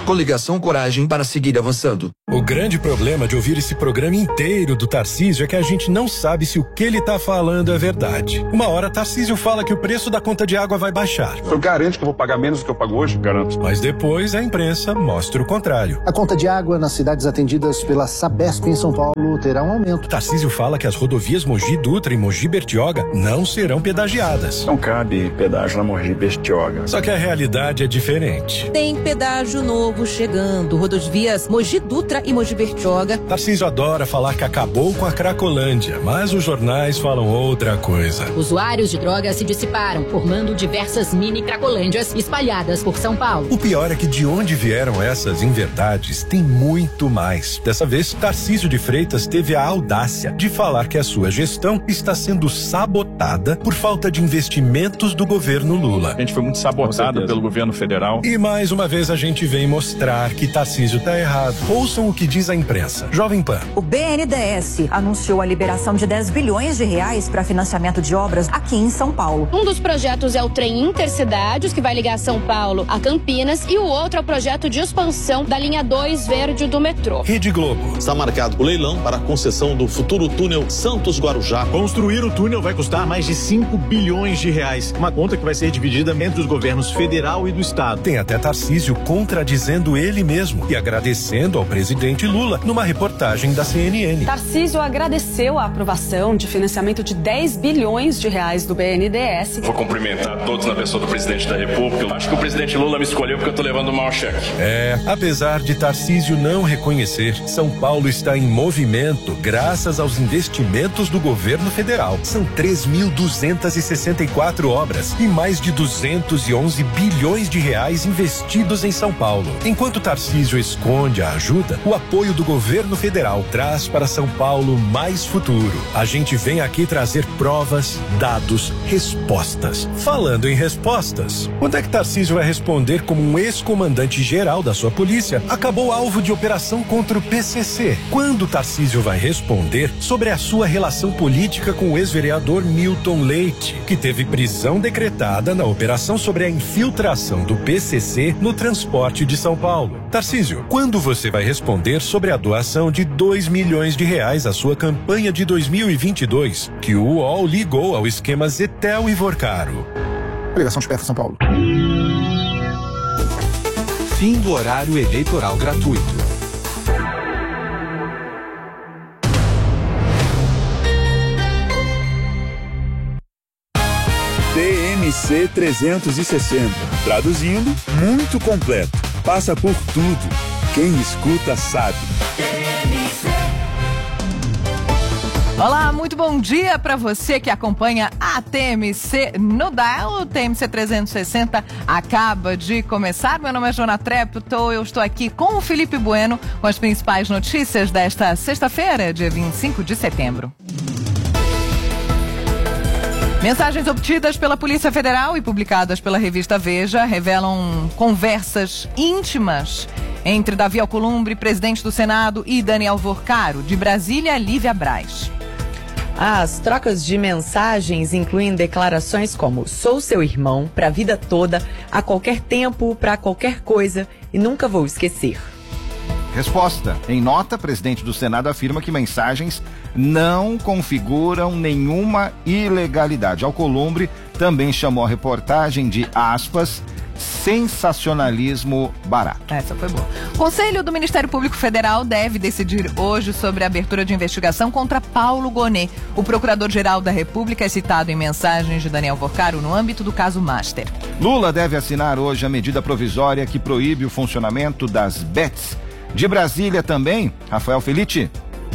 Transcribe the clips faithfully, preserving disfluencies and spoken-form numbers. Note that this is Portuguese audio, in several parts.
Coligação Coragem para seguir avançando. O grande problema de ouvir esse programa inteiro do Tarcísio é que a gente não sabe se o que ele tá falando é verdade. Uma hora Tarcísio fala que o preço da conta de água vai baixar. Eu garanto que eu vou pagar menos do que eu pago hoje, garanto. Mas depois a imprensa mostra o contrário. A conta de água nas cidades atendidas pela Sabesp em São Paulo terá um aumento. Tarcísio fala que as rodovias Mogi Dutra e Mogi Bertioga não serão pedagiadas. Não cabe pedágio na Mogi Bertioga. Só que a realidade é diferente. Tem pedágio novo chegando, rodovias Mogi Dutra e Mogi Bertioga. Tarcísio adora falar que acabou com a Cracolândia, mas os jornais falam outra coisa. Usuários de drogas se dissiparam, formando diversas mini Cracolândias espalhadas por São Paulo. O pior é que de onde vieram essas inverdades tem muito mais. Dessa vez, Tarcísio de Freitas teve a audácia de falar que a sua gestão está sendo sabotada por falta de investimentos do governo Lula. A gente foi muito sabotado pelo governo federal. E mais uma vez a gente vem mostrar que Tarcísio está errado. Ouçam o que diz a imprensa. Jovem Pan. O B N D E S anunciou a liberação de dez bilhões de reais para financiamento de obras aqui em São Paulo. Um dos projetos é o trem Intercidades, que vai ligar São Paulo a Campinas, e o outro é o projeto de expansão da linha dois verde do metrô. Rede Globo. Está marcado o leilão para a concessão do futuro túnel Santos-Guarujá. Construir o túnel vai custar mais de cinco bilhões de reais. Uma conta que vai ser dividida entre os governos federal e do estado. Tem até Tarcísio contradizendo ele mesmo e agradecendo ao presidente Lula numa reportagem da C N N. Tarcísio agradeceu a aprovação de financiamento de dez bilhões de reais do B N D E S. Vou cumprimentar todos na pessoa do presidente da República. Eu acho que o presidente Lula me escolheu porque eu tô levando o maior cheque. É, apesar de Tarcísio não reconhecer, São Paulo está em movimento graças aos investimentos do governo federal. São três mil duzentas e sessenta e quatro obras e mais de duzentos e onze bilhões de reais investidos em São Paulo. Enquanto Tarcísio esconde a ajuda, o apoio do governo federal traz para São Paulo mais futuro. A gente vem aqui trazer provas, dados, respostas. Falando em respostas, quando é que Tarcísio vai responder como um ex-comandante geral da sua polícia acabou alvo de operação contra o P C C? Quando Tarcísio vai responder sobre a sua relação política com o ex-vereador Milton Leite, que teve prisão decretada na operação sobre a infiltração do P C C no transporte de São Paulo? Tarcísio, quando você vai responder sobre a doação de dois milhões de reais à sua campanha de dois mil e vinte e dois, que o U O L ligou ao esquema Zetel e Vorcaro? Coligação Esperta São Paulo. Fim do horário eleitoral gratuito. T M C trezentos e sessenta. Traduzindo, muito completo. Passa por tudo. Quem escuta sabe. Olá, muito bom dia para você que acompanha a T M C no Dial. O T M C trezentos e sessenta acaba de começar. Meu nome é Jona Trepto, eu estou aqui com o Felipe Bueno com as principais notícias desta sexta-feira, dia vinte e cinco de setembro. Mensagens obtidas pela Polícia Federal e publicadas pela revista Veja revelam conversas íntimas entre Davi Alcolumbre, presidente do Senado, e Daniel Vorcaro, de Brasília, Lívia Braz. As trocas de mensagens incluem declarações como: sou seu irmão pra vida toda, a qualquer tempo, pra qualquer coisa e nunca vou esquecer. Resposta. Em nota, o presidente do Senado afirma que mensagens não configuram nenhuma ilegalidade. Alcolumbre também chamou a reportagem de, aspas, sensacionalismo barato. Essa foi boa. O Conselho do Ministério Público Federal deve decidir hoje sobre a abertura de investigação contra Paulo Gonet. O procurador-geral da República é citado em mensagens de Daniel Vorcaro no âmbito do caso Master. Lula deve assinar hoje a medida provisória que proíbe o funcionamento das bets. De Brasília também, Rafael Felitti.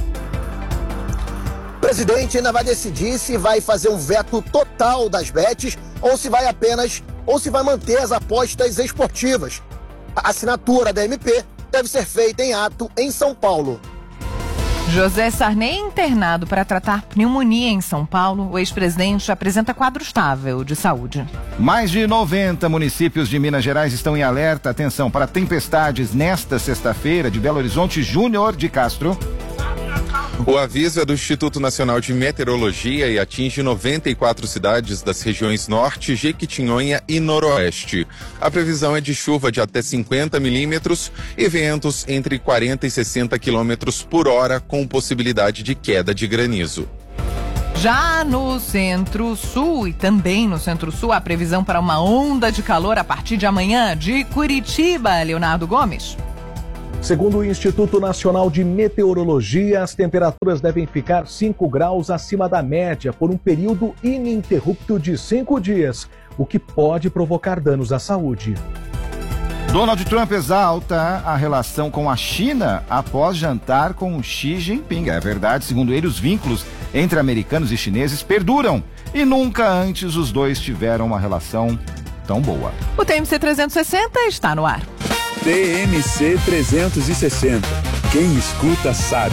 O presidente ainda vai decidir se vai fazer um veto total das bets ou se vai apenas, ou se vai manter as apostas esportivas. A assinatura da M P deve ser feita em ato em São Paulo. José Sarney, internado para tratar pneumonia em São Paulo, o ex-presidente apresenta quadro estável de saúde. Mais de noventa municípios de Minas Gerais estão em alerta. Atenção para tempestades nesta sexta-feira de Belo Horizonte. Júnior de Castro. O aviso é do Instituto Nacional de Meteorologia e atinge noventa e quatro cidades das regiões Norte, Jequitinhonha e Noroeste. A previsão é de chuva de até cinquenta milímetros e ventos entre quarenta e sessenta quilômetros por hora, com possibilidade de queda de granizo. Já no Centro-Sul e também no Centro-Sul, a previsão para uma onda de calor a partir de amanhã. De Curitiba, Leonardo Gomes. Segundo o Instituto Nacional de Meteorologia, as temperaturas devem ficar cinco graus acima da média por um período ininterrupto de cinco dias, o que pode provocar danos à saúde. Donald Trump exalta a relação com a China após jantar com Xi Jinping. É verdade, segundo ele, os vínculos entre americanos e chineses perduram e nunca antes os dois tiveram uma relação tão boa. O T M C trezentos e sessenta está no ar. T M C trezentos e sessenta. Quem escuta sabe.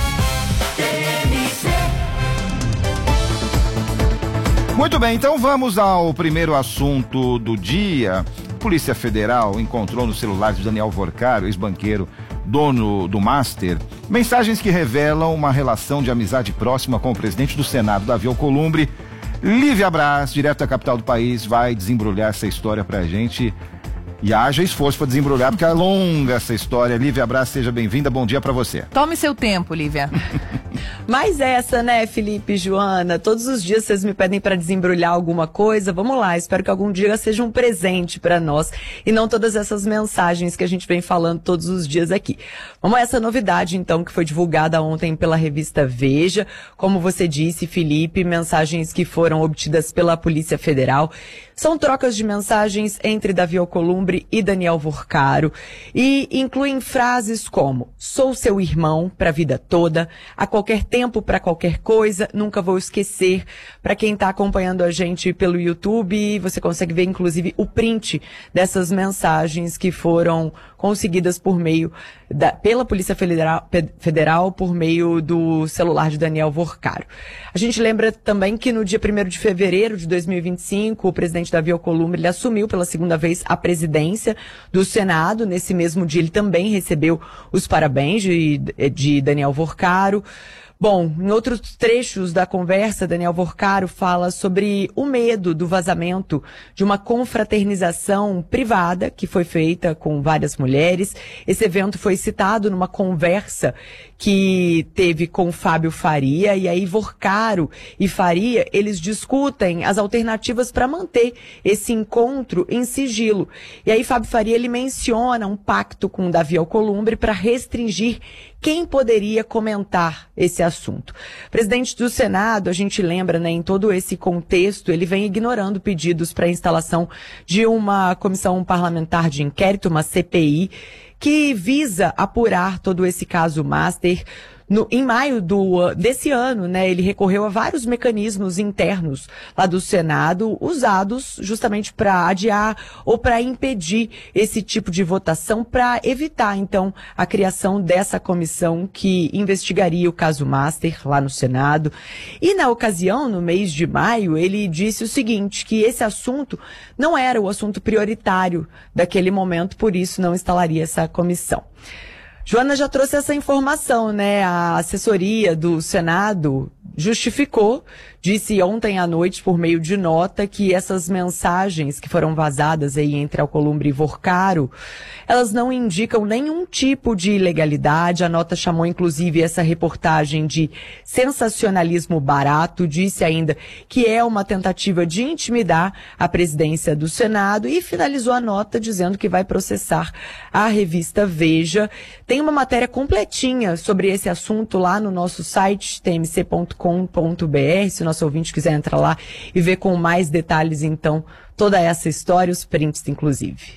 Muito bem, então vamos ao primeiro assunto do dia. Polícia Federal encontrou no celular de Daniel Vorcaro, ex-banqueiro, dono do Master, mensagens que revelam uma relação de amizade próxima com o presidente do Senado, Davi Alcolumbre. Lívia Braz, direto da capital do país, vai desembrulhar essa história pra gente. E haja esforço para desembrulhar, porque é longa essa história. Lívia Braz, seja bem-vinda, bom dia para você. Tome seu tempo, Lívia. Mas essa, né, Felipe e Joana? Todos os dias vocês me pedem para desembrulhar alguma coisa. Vamos lá, espero que algum dia seja um presente para nós e não todas essas mensagens que a gente vem falando todos os dias aqui. Vamos a essa novidade, então, que foi divulgada ontem pela revista Veja. Como você disse, Felipe, mensagens que foram obtidas pela Polícia Federal. São trocas de mensagens entre Davi Alcolumbre e Daniel Vorcaro e incluem frases como: sou seu irmão para a vida toda, a qualquer tempo, para qualquer coisa, nunca vou esquecer. Para quem está acompanhando a gente pelo YouTube, você consegue ver inclusive o print dessas mensagens que foram conseguidas por meio da, pela Polícia Federal, Federal por meio do celular de Daniel Vorcaro. A gente lembra também que no dia primeiro de fevereiro de dois mil e vinte e cinco, o presidente Davi Alcolumbre ele assumiu pela segunda vez a presidência do Senado. Nesse mesmo dia ele também recebeu os parabéns de, de Daniel Vorcaro. Bom, em outros trechos da conversa, Daniel Vorcaro fala sobre o medo do vazamento de uma confraternização privada que foi feita com várias mulheres. Esse evento foi citado numa conversa que teve com Fábio Faria, e aí Vorcaro e Faria, eles discutem as alternativas para manter esse encontro em sigilo. E aí Fábio Faria, ele menciona um pacto com Davi Alcolumbre para restringir quem poderia comentar esse assunto. Presidente do Senado, a gente lembra, né, em todo esse contexto, ele vem ignorando pedidos para a instalação de uma comissão parlamentar de inquérito, uma C P I, que visa apurar todo esse caso Master. No, em maio do, desse ano, né, ele recorreu a vários mecanismos internos lá do Senado, usados justamente para adiar ou para impedir esse tipo de votação, para evitar, então, a criação dessa comissão que investigaria o caso Master lá no Senado. E, na ocasião, no mês de maio, ele disse o seguinte, que esse assunto não era o assunto prioritário daquele momento, por isso não instalaria essa comissão. Joana já trouxe essa informação, né? A assessoria do Senado justificou, disse ontem à noite por meio de nota, que essas mensagens que foram vazadas aí entre Alcolumbre e Vorcaro, elas não indicam nenhum tipo de ilegalidade. A nota chamou inclusive essa reportagem de sensacionalismo barato, disse ainda que é uma tentativa de intimidar a presidência do Senado e finalizou a nota dizendo que vai processar a revista Veja. Tem uma matéria completinha sobre esse assunto lá no nosso site, t m c ponto com ponto b r, se o nosso ouvinte quiser entrar lá e ver com mais detalhes, então, toda essa história, os prints, inclusive.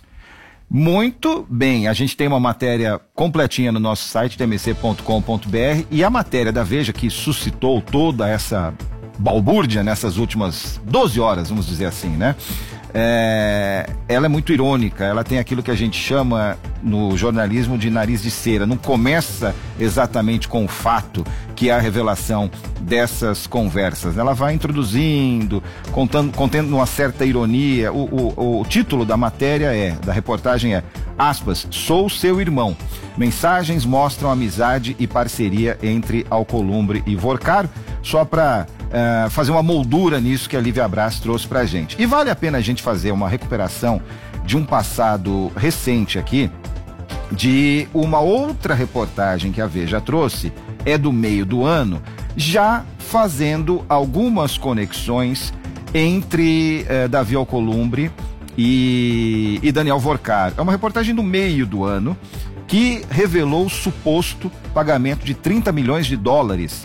Muito bem, a gente tem uma matéria completinha no nosso site, t m c ponto com ponto b r, e a matéria da Veja, que suscitou toda essa balbúrdia nessas últimas doze horas, vamos dizer assim, né? É, ela é muito irônica, ela tem aquilo que a gente chama no jornalismo de nariz de cera. Não começa exatamente com o fato que é a revelação dessas conversas. Ela vai introduzindo, contando, contendo uma certa ironia. O, o, o título da matéria é, da reportagem é, aspas, sou seu irmão. Mensagens mostram amizade e parceria entre Alcolumbre e Vorcaro. Só para uh, fazer uma moldura nisso que a Lívia Braz trouxe pra gente. E vale a pena a gente fazer uma recuperação de um passado recente aqui, de uma outra reportagem que a Veja trouxe, é do meio do ano, já fazendo algumas conexões entre uh, Davi Alcolumbre e, e Daniel Vorcaro. É uma reportagem do meio do ano que revelou o suposto pagamento de trinta milhões de dólares